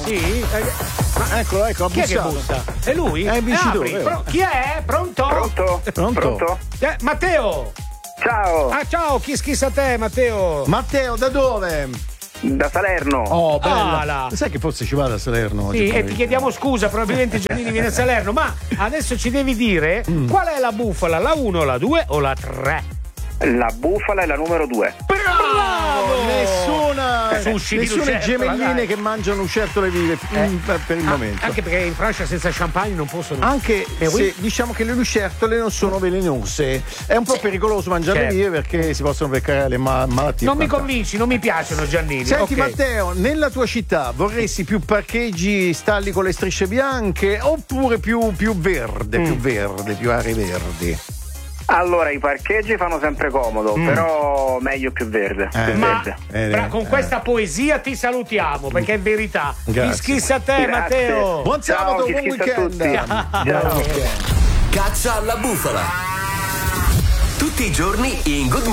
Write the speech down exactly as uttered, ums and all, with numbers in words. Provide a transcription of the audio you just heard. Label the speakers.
Speaker 1: Sì? Eh,
Speaker 2: Ma eccolo, ecco, ha
Speaker 1: chi è che
Speaker 2: bussato.
Speaker 1: bussa? È lui?
Speaker 2: È il vincitore.
Speaker 1: Eh, apri. Pro- chi è? Pronto?
Speaker 3: Pronto?
Speaker 2: Pronto?
Speaker 3: Pronto?
Speaker 1: Eh, Matteo!
Speaker 3: Ciao,
Speaker 1: Ah, ciao, chi schissa a te, Matteo?
Speaker 2: Matteo, da dove?
Speaker 3: da Salerno.
Speaker 2: Oh, bella.
Speaker 1: Ah, là.
Speaker 2: Sai che forse ci vada a Salerno oggi?
Speaker 1: Sì, e
Speaker 2: pomeriggio?
Speaker 1: ti chiediamo scusa, probabilmente Giannini viene a Salerno, ma adesso ci devi dire
Speaker 2: Mm.
Speaker 1: qual è la bufala, la uno, la due o la tre?
Speaker 3: La bufala è la numero due.
Speaker 1: Bravo!
Speaker 2: Nessuna,
Speaker 1: Sushi di
Speaker 2: nessune
Speaker 1: lucertola,
Speaker 2: gemelline
Speaker 1: dai.
Speaker 2: che mangiano lucertole vive
Speaker 1: Eh.
Speaker 2: mm, per per il
Speaker 1: Ah,
Speaker 2: momento.
Speaker 1: anche perché in Francia senza champagne non possono.
Speaker 2: Anche
Speaker 1: Eh,
Speaker 2: se
Speaker 1: oui.
Speaker 2: diciamo che le lucertole non sono velenose, è un po' pericoloso mangiarle
Speaker 1: Certo.
Speaker 2: vive perché si possono beccare le ma- malattie.
Speaker 1: Non mi
Speaker 2: quant'altro.
Speaker 1: convinci, non mi piacciono Giannini.
Speaker 2: Senti
Speaker 1: ok.
Speaker 2: Matteo, nella tua città vorresti più parcheggi stalli con le strisce bianche oppure più, più verde,
Speaker 1: Mm.
Speaker 2: più verde, più aree verdi?
Speaker 3: Allora, i parcheggi fanno sempre comodo, però meglio più verde.
Speaker 2: Eh.
Speaker 3: più
Speaker 1: Ma
Speaker 3: verde.
Speaker 2: Eh,
Speaker 1: bra-
Speaker 2: eh.
Speaker 1: con questa poesia ti salutiamo perché è verità.
Speaker 2: Grazie.
Speaker 1: Chi schissa a te,
Speaker 3: Grazie.
Speaker 1: Matteo.
Speaker 2: Buon
Speaker 3: Ciao,
Speaker 2: sabato,
Speaker 3: chi
Speaker 2: buon
Speaker 3: schizza a
Speaker 2: weekend.
Speaker 3: tutti.
Speaker 2: Buon
Speaker 3: Ciao.
Speaker 2: weekend.
Speaker 4: Caccia alla bufala. Tutti i giorni in Good